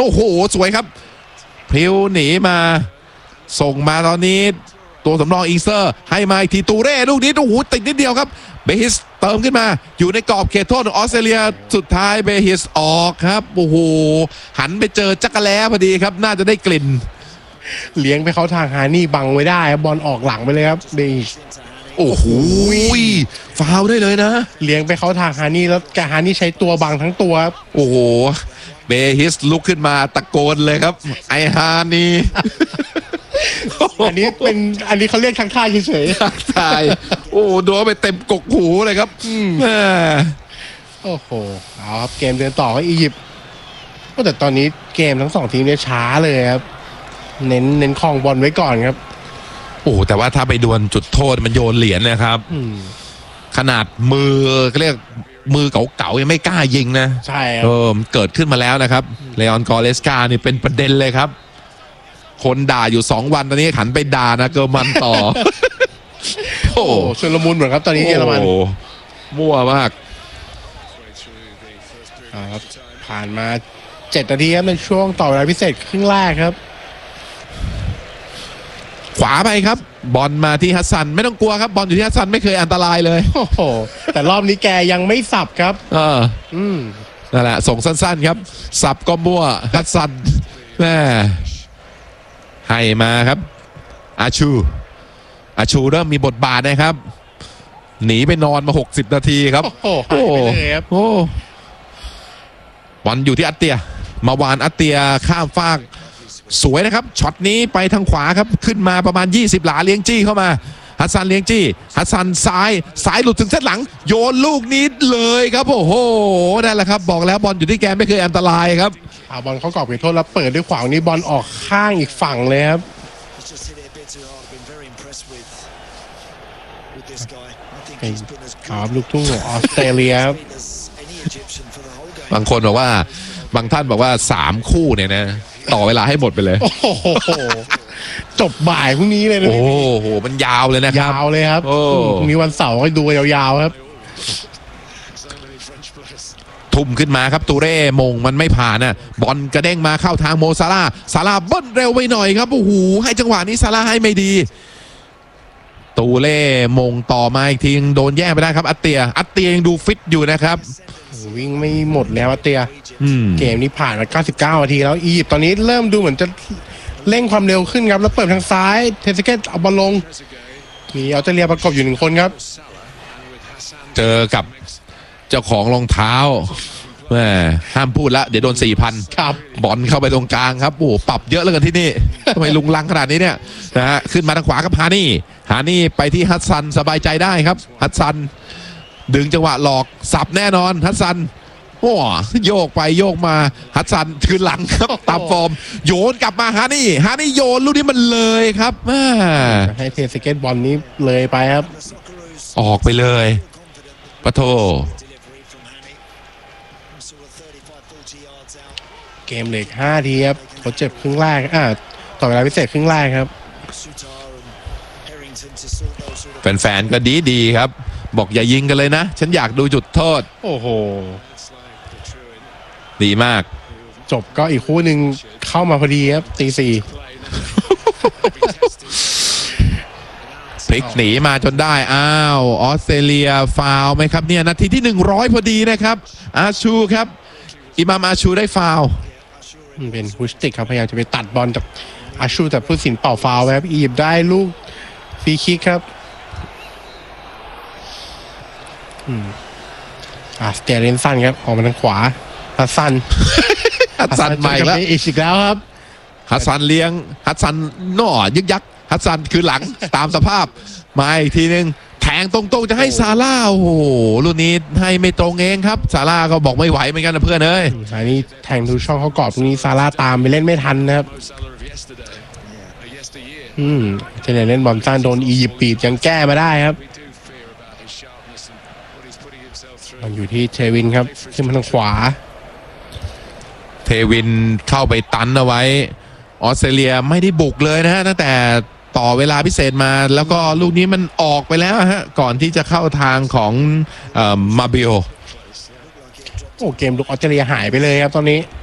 โอ้โหสวยครับพริ้วหนีมาส่งมาตอนนี้ตัวสำรองอิงเซอร์ให้มาอีกทีตูเร่ลูกนี้โอ้โหติดนิดเดียวครับเบฮิสเติมขึ้นมาอยู่ในกรอบเขตโทษของออสเตรเลียสุดท้ายเบฮิสออกครับโอ้โหหันไปเจอจักรแล้พอดีครับน่าจะได้กลิ่นเลี้ยงไปเขาทางฮานี่บังไว้ได้บอลออกหลังไปเลยครับเบฮิสโอ้โหฟาวได้เลยนะเลี้ยงไปเขาทางฮานี่แล้วแกฮานี่ใช้ตัวบังทั้งตัวโอ้โหเบฮิสลุกขึ้นมาตะโกนเลยครับไอฮานี่อันนี้เขาเรียกทางท่าเฉยๆใช่โอ้โดนไปเต็มกกหูเลยครับโอ้โหเอาครับเกมเดินต่อให้อียิปต์แต่ตอนนี้เกมทั้งสองทีมเนี่ยช้าเลยครับเน้นครองบอลไว้ก่อนครับโอ้แต่ว่าถ้าไปดวลจุดโทษมันโยนเหรียญนะครับขนาดมือเรียกมือเก่าๆยังไม่กล้ายิงนะใช่เกิดขึ้นมาแล้วนะครับเลออนกอเรสกานี่เป็นประเด็นเลยครับคนด่าอยู่2วันตอนนี้ขันไปด่านะเกอร์มันต่อโอ้ชุลมุนเหมือนครับตอนนี้เยอรมันมั่วมากครับผ่านมา7 นาทีครับในช่วงต่อเวลาพิเศษครึ่งแรกครับขวาไปครับบอลมาที่ฮัสซันไม่ต้องกลัวครับบอลอยู่ที่ฮัสซันไม่เคยอันตรายเลยโอ้โหแต่รอบนี้แกยังไม่สับครับนั่นแหละส่งสั้นๆครับสับก็มั่วฮัสซันแม่ให้มาครับอาชูเริ่มมีบทบาทนะครับหนีไปนอนมา60 นาทีครับโอ้โหบอลอยู่ที่อัตเตียมาวานอัตเตียข้ามฟากสวยนะครับช็อตนี้ไปทางขวาครับขึ้นมาประมาณ20 หลาเลี้ยงจี้เข้ามาฮัสซันเลี้ยงจี้ฮัสซันซ้ายหลุดถึงเส้นหลังโยนลูกนี้เลยครับโอ้โหนั่นแหละครับบอกแล้วบอลอยู่ที่แกไม่เคยอันตรายครับบอลเขากรอบเขตโทษแล้วเปิดด้วยขวานี้บอลออกข้างอีกฝั่งเลยครับลูกทุ่งของออสเตรเลียครับบางคนบอกว่าบางท่านบอกว่า3 คู่เนี่ยนะต่อเวลาให้หมดไปเลยโอ้โหจบบ่ายพรุ่งนี้เลยนะโอ้โหมันยาวเลยนะครับยาวเลยครับพรุ่งนี้วันเสาร์ให้ดูยาวๆครับทุ่มขึ้นมาครับตูเร่มงมันไม่ผ่านนะบอลกระเด้งมาเข้าทางโมซาร่าเบิ้ลเร็วไปหน่อยครับโอ้โหให้จังหวะนี้ซาร่าให้ไม่ดีตูเล่มงต่อมาอีกทีโดนแย่งไปได้ครับอัตเตียยังดูฟิตอยู่นะครับวิ่งไม่หมดแล้วอัตเตียเกมนี้ผ่านมา99 นาทีแล้วอียิปต์ตอนนี้เริ่มดูเหมือนจะเร่งความเร็วขึ้นครับแล้วเปิดทางซ้ายเทสเกตเอาบอลลงมีออสเตรเลียประกบอยู่1 คนครับเจอกับเจ้าของรองเท้าแม่ห้ามพูดละเดี๋ยวโดน 4,000 ครับบอลเข้าไปตรงกลางครับโอ้ปรับเยอะเหลือเกินที่นี่ทำไมลุงลังขนาดนี้เนี่ยนะฮะขึ้นมาทางขวาครับฮานี่ไปที่ฮัสซันสบายใจได้ครับฮัสซันดึงจังหวะหลอกสับแน่นอนฮัสซันโอ้โยกไปโยกมาฮัสซันคืนหลังครับตามฟอร์มโยนกลับมาฮานี่โยนลูกนี้มันเลยครับให้เทสเกตบอลนี้เลยไปครับออกไปเลยปะโถเกมเหลือ5 นาทีครับทดเจ็บครึ่งแรกต่อเวลาพิเศษครึ่งแรกครับแฟนๆก็ดีครับบอกอย่ายิงกันเลยนะฉันอยากดูจุดโทษโอ้โหดีมากจบก็อีกคู่หนึ่งเข้ามาพอดีครับตี 4 พลิกหนีมาจนได้อ้าวออสเตรเลียฟาวไหมครับเนี่ยนาทีที่100พอดีนะครับอาชูครับอิมามอาชูได้ฟาวเป็นพุชติกครับพยายามจะไปตัดบอลจากอาชูแต่ผู้ตัดสินเป่าฟาวครับอียิปต์ได้ลูกฟรีคิกครับสเตเรนสันครับออกมาทางขวาฮัสซันใหม่แล้วอีกแล้วครับฮัสซันเลี้ยงฮัสซันหน่อยึกยักฮัสซันคือหลังตามสภาพมาอีกทีนึงแทงตรงๆจะให้ซาร่าโอ้โหลูกนี้ให้ไม่ตรงเองครับซาร่าก็บอกไม่ไหวเหมือนกันนะเพื่อนเอ้ยอันนี้แทงทุกช่องเขากรอบตรงนี้ซาร่าตามไปเล่นไม่ทันนะครับเจเนเล่นบอลสั้นโดนอียิปต์ปีดยังแก้มาได้ครับมันอยู่ที่เทวินครับขึ้นมาทางขวาเทวินเข้าไปตันเอาไว้ออสเตรเลียไม่ได้บุกเลยนะฮะตั้งแต่ต่อเวลาพิเศษมาแล้วก็ลูกนี้มันออกไปแล้วฮะก่อนที่จะเข้าทางของมาบิโอเกมลุกออสเตรเลียหายไปเลยครับตอนนี้